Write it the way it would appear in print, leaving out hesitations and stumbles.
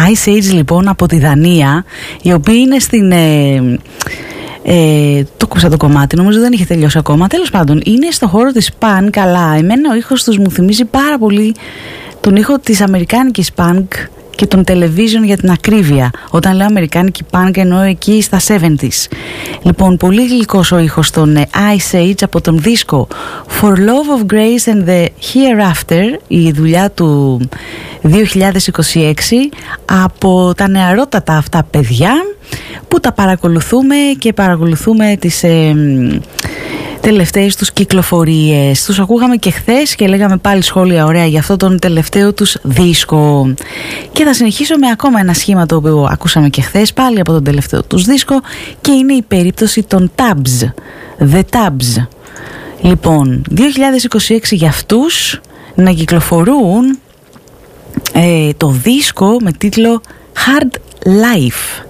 Ice Age λοιπόν από τη Δανία, οι οποίοι είναι στην... το κούσα το κομμάτι, νομίζω δεν είχε τελειώσει ακόμα. Τέλος πάντων, είναι στο χώρο της punk, αλλά εμένα ο ήχος τους μου θυμίζει πάρα πολύ τον ήχο της αμερικάνικης punk και τον television για την ακρίβεια. Όταν λέω αμερικάνικη punk εννοώ εκεί στα 70s. Λοιπόν, πολύ γλυκός ο ήχος των Ice Age από τον δίσκο For Love of Grace and the Hereafter, η δουλειά του 2026, από τα νεαρότατα αυτά παιδιά που τα παρακολουθούμε και παρακολουθούμε τις τελευταίες τους κυκλοφορίες. Τους ακούγαμε και χθες και λέγαμε πάλι σχόλια ωραία για αυτό τον τελευταίο τους δίσκο. Και θα συνεχίσω με ακόμα ένα σχήμα το οποίο ακούσαμε και χθες πάλι από τον τελευταίο τους δίσκο, και είναι η περίπτωση των Tabs, The Tabs. Λοιπόν, 2026 για αυτούς να κυκλοφορούν το δίσκο με τίτλο Hard Life.